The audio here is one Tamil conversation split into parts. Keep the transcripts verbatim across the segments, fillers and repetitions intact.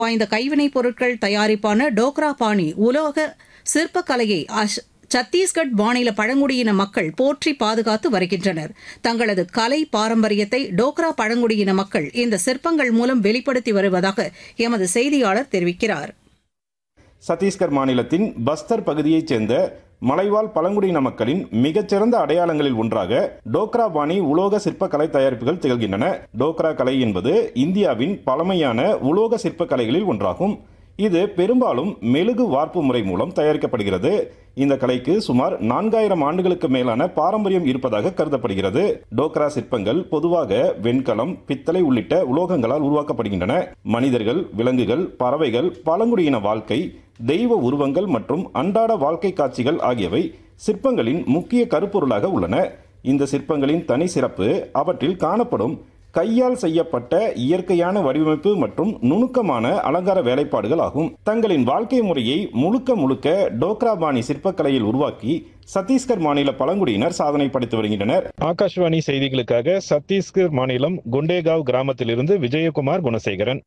வாய்ந்த கைவினைப் பொருட்கள் தயாரிப்பான டோக்ரா பாணி உலோக சிற்பக்கலையை சத்தீஸ்கட் மாநில பழங்குடியின மக்கள் போற்றி பாதுகாத்து வருகின்றனர். தங்களது கலை பாரம்பரியத்தை டோக்ரா பழங்குடியின மக்கள் இந்த சிற்பங்கள் மூலம் வெளிப்படுத்தி வருவதாக எமது செய்தியாளர் தெரிவிக்கிறார். சத்தீஸ்கர் மாநிலத்தின் பஸ்தர் பகுதியைச் சேர்ந்த மலைவாழ் பழங்குடியின மக்களின் மிகச்சிறந்த அடையாளங்களில் ஒன்றாக டோக்ரா பாணி உலோக சிற்ப கலை தயாரிப்புகள் திகழ்கின்றன. டோக்ரா கலை என்பது இந்தியாவின் பழமையான உலோக சிற்ப கலைகளில் ஒன்றாகும். இது பெரும்பாலும் மெழுகு வார்ப்பு முறை மூலம் தயாரிக்கப்படுகிறது. இந்த கலைக்கு சுமார் நான்காயிரம் ஆண்டுகளுக்கு மேலான பாரம்பரியம் இருப்பதாக கருதப்படுகிறது. டோக்ரா சிற்பங்கள் பொதுவாக வெண்கலம், பித்தளை உள்ளிட்ட உலோகங்களால் உருவாக்கப்படுகின்றன. மனிதர்கள், விலங்குகள், பறவைகள், பழங்குடியின வாழ்க்கை, தெய்வ உருவங்கள் மற்றும் அன்றாட வாழ்க்கை காட்சிகள் ஆகியவை சிற்பங்களின் முக்கிய கருப்பொருளாக உள்ளன. இந்த சிற்பங்களின் தனி சிறப்பு அவற்றில் காணப்படும் கையால் செய்யப்பட்ட இயற்கையான வடிவமைப்பு மற்றும் நுணுக்கமான அலங்கார வேலைப்பாடுகள் ஆகும். தங்களின் வாழ்க்கை முறையை முழுக்க முழுக்க டோக்ரா பாணி சிற்பக்கலையில் உருவாக்கி சத்தீஸ்கர் மாநில பழங்குடியினர் சாதனை படைத்து வருகின்றனர். ஆகாஷ்வாணி செய்திகளுக்காக சத்தீஸ்கர் மாநிலம் குண்டேகாவ் கிராமத்திலிருந்து விஜயகுமார் குணசேகரன்.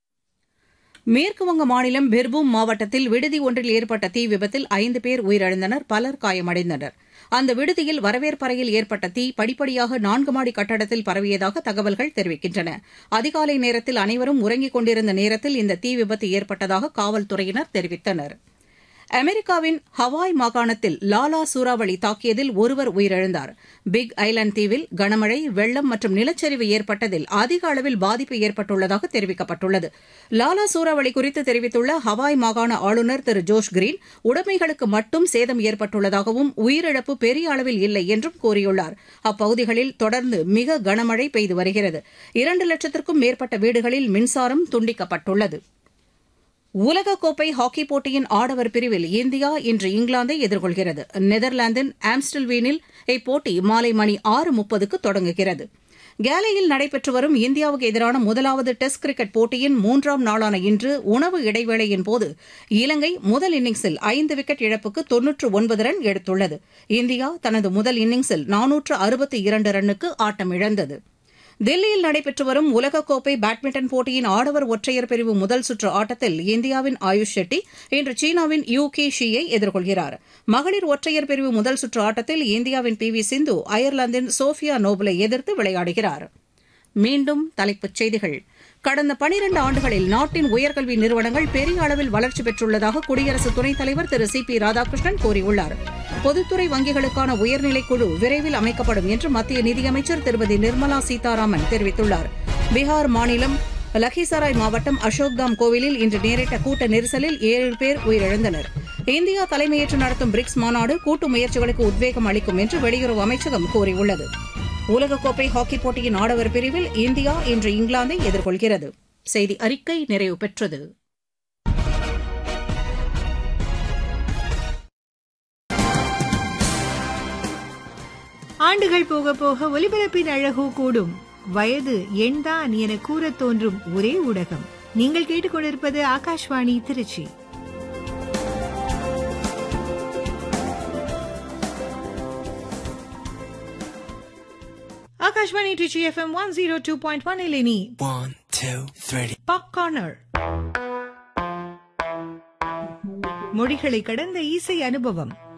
மேற்குவங்க மாநிலம் பிர்பூம் மாவட்டத்தில் விடுதி ஒன்றில் ஏற்பட்ட தீ விபத்தில் ஐந்து பேர் உயிரிழந்தனர், பலர் காயமடைந்தனர். அந்த விடுதியில் வரவேற்பறையில் ஏற்பட்ட தீ படிப்படியாக நான்கு மாடி கட்டடத்தில் பரவியதாக தகவல்கள் தெரிவிக்கின்றன. அதிகாலை நேரத்தில் அனைவரும் உறங்கிக் கொண்டிருந்த நேரத்தில் இந்த தீ விபத்து ஏற்பட்டதாக காவல்துறையினர் தெரிவித்தனர். அமெரிக்காவின் ஹவாய் மாகாணத்தில் லாலா சூறாவளி தாக்கியதில் ஒருவர் உயிரிழந்தார். பிக் ஐலாந்து தீவில் கனமழை, வெள்ளம் மற்றும் நிலச்சரிவு ஏற்பட்டதில் அதிக அளவில் பாதிப்பு ஏற்பட்டுள்ளதாக தெரிவிக்கப்பட்டுள்ளது. லாலா சூறாவளி குறித்து தெரிவித்துள்ள ஹவாய் மாகாண ஆளுநர் திரு ஜோஷ் கிரீன், உடைமைகளுக்கு மட்டும் சேதம் ஏற்பட்டுள்ளதாகவும் உயிரிழப்பு பெரிய அளவில் இல்லை என்றும் கூறியுள்ளார். அப்பகுதிகளில் தொடர்ந்து மிக கனமழை பெய்து வருகிறது. இரண்டு லட்சத்திற்கும் மேற்பட்ட வீடுகளில் மின்சாரம் துண்டிக்கப்பட்டுள்ளது. உலகக்கோப்பை ஹாக்கிப் போட்டியின் ஆடவர் பிரிவில் இந்தியா இன்று இங்கிலாந்தை எதிர்கொள்கிறது. நெதர்லாந்தின் ஆம்ஸ்டல்வீனில் இப்போட்டி மாலை மணி ஆறு முப்பதுக்கு தொடங்குகிறது. கேலையில் நடைபெற்று வரும் இந்தியாவுக்கு எதிரான முதலாவது டெஸ்ட் கிரிக்கெட் போட்டியின் மூன்றாம் நாளான இன்று உணவு இடைவேளையின் போது இலங்கை முதல் இன்னிங்ஸில் ஐந்து விக்கெட் இழப்புக்கு தொன்னூற்று ஒன்பது ரன் எடுத்துள்ளது. இந்தியா தனது முதல் இன்னிங்ஸில் நானூற்று அறுபத்தி இரண்டு ரன்னுக்கு ஆட்டமிழந்தது. தில்லியில் நடைபெற்று வரும் உலகக்கோப்பை பேட்மிண்டன் போட்டியின் ஆடவர் ஒற்றையர் பிரிவு முதல் சுற்று ஆட்டத்தில் இந்தியாவின் ஆயுஷ் ஷெட்டி இன்று சீனாவின் யூ கே ஷியை எதிர்கொள்கிறார். மகளிர் ஒற்றையர் பிரிவு முதல் சுற்று ஆட்டத்தில் இந்தியாவின் பி வி சிந்து அயர்லாந்தின் சோஃபியா நோபலை எதிர்த்து விளையாடுகிறார். மீண்டும் தலைப்புச் செய்திகள். கடந்த பனிரண்டு ஆண்டுகளில் நாட்டின் உயர்கல்வி நிறுவனங்கள் பெரிய அளவில் வளர்ச்சி பெற்றுள்ளதாக குடியரசு துணைத் தலைவர் திரு சி பி ராதாகிருஷ்ணன் கூறியுள்ளார். பொதுத்துறை வங்கிகளுக்கான உயர்நிலைக் குழு விரைவில் அமைக்கப்படும் என்று மத்திய நிதியமைச்சர் திருமதி நிர்மலா சீதாராமன் தெரிவித்துள்ளார். பீகார் மாநிலம் லக்கிசராய் மாவட்டம் அசோக்தாம் கோவிலில் இன்று நேரிட்ட கூட்ட நெரிசலில் ஏழு பேர் உயிரிழந்தனர். இந்தியா தலைமையேற்று நடத்தும் பிரிக்ஸ் மாநாடு கூட்டு முயற்சிகளுக்கு உத்வேகம் அளிக்கும் என்று வெளியுறவு அமைச்சகம் கூறியுள்ளது. உலகக்கோப்பை ஹாக்கிப் போட்டியின் ஆடவர் பிரிவில் இந்தியா இன்று இங்கிலாந்தை எதிர்கொள்கிறது. செய்தி அறிக்கை நிறைவு பெற்றது. ஆண்டுகள் போக போக ஒலிபரப்பின் அழகு கூடும். வயது எண்தான் என கூற தோன்றும் ஒரே ஊடகம். நீங்கள் கேட்டுக்கொண்டிருப்பது Akashvani Trichy. Akashvani Trichy FM one oh two point one இலினி one two three pop corner. மொழிகளை கடந்த இசை அனுபவம்.